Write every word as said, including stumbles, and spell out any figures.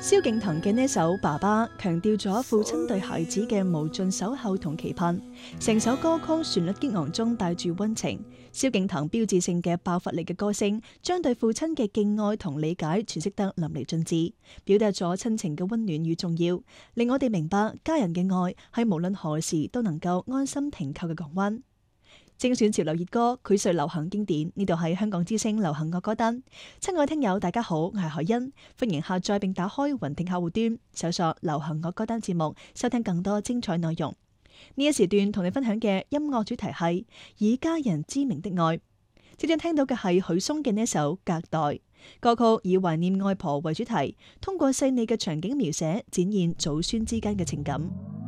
蕭敬騰嘅呢首《爸爸》強調咗父親對孩子嘅無盡守候同期盼，成首歌曲旋律激昂中帶住溫情。蕭敬騰標誌性嘅爆發力嘅歌聲，將對父親嘅敬愛同理解詮釋得淋漓盡致，表達咗親情嘅溫暖與重要，令我哋明白家人嘅愛係無論何時都能夠安心停靠嘅港灣。精選潮流熱歌，膾炙流行經典。呢度係香港之聲流行樂歌單。親愛聽友，大家好，我係海欣，歡迎下載並打開雲聽客戶端，搜索流行樂歌單節目，收聽更多精彩內容。呢一時段同你分享嘅音樂主題係以家人之名的愛。即將聽到嘅係許嵩嘅呢首《隔代》歌曲，以懷念外婆為主題，通過細膩嘅場景描寫，展現祖孫之間嘅情感。